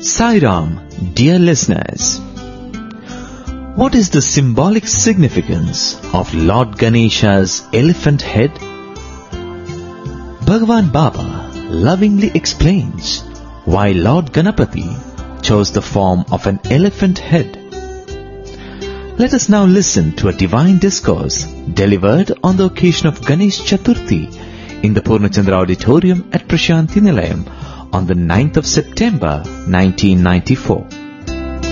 Sai Ram, dear listeners. What is the symbolic significance of Lord Ganesha's elephant head? Bhagwan Baba lovingly explains why Lord Ganapati chose the form of an elephant head. Let us now listen to a divine discourse delivered on the occasion of Ganesh Chaturthi in the Purnachandra Auditorium at Prashanti Nilayam on the 9th of September 1994.